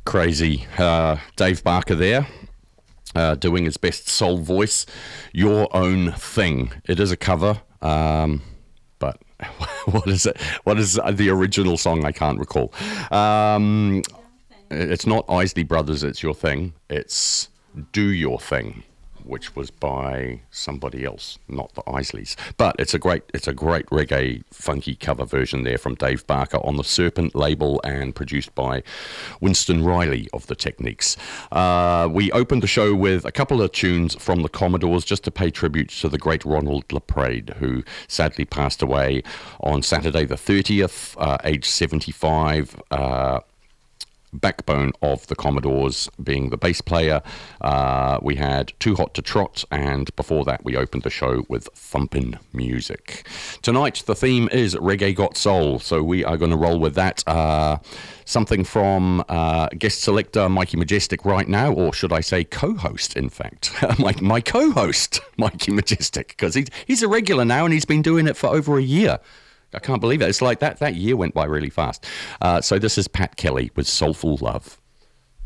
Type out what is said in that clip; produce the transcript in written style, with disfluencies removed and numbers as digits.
Crazy. Dave Barker there, doing his best soul voice. Your Own Thing. It is a cover, but what is it? What is the original song? I can't recall. It's not Isley Brothers, It's Your Thing. It's Do Your Thing, which was by somebody else, not the Isleys. But it's a great reggae funky cover version there from Dave Barker on the Serpent label and produced by Winston Riley of the Techniques. We opened the show with a couple of tunes from the Commodores just to pay tribute to the great Ronald LaPrade, who sadly passed away on Saturday the 30th, age 75. Backbone of the Commodores being the bass player. We had Too Hot to Trot, and before that we opened the show with Thumpin' Music. Tonight the theme is Reggae Got Soul, so we are going to roll with that. Something from guest selector Mikey Majestic right now, or should I say co-host, in fact. my co-host, Mikey Majestic, because he's a regular now and he's been doing it for over a year. I can't believe it. It's like that year went by really fast. So this is Pat Kelly with Soulful Love.